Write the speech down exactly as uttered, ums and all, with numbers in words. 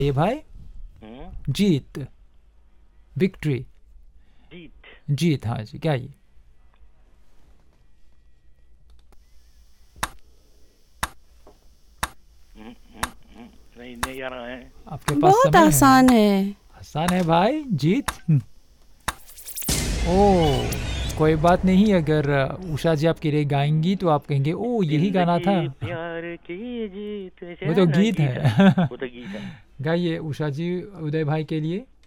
ये भाई हम्म, जीत, विक्ट्री, जीत। जीत। हाँ जी, क्या ये? हम्म, हम्म, हम्म, नहीं नहीं आ रहा है। आपके पास बहुत समय है। आसान है। आसान है भाई, जीत। हम्म। ओ, कोई बात नहीं, अगर अ, उषा जी आपके लिए गाएंगी तो आप कहेंगे ओ यही गाना था। जिंदगी प्यार की जीत वो तो है ना, गीत गीत है। है। वो तो गीत है। गाइए उषा जी, उदय भाई के लिए।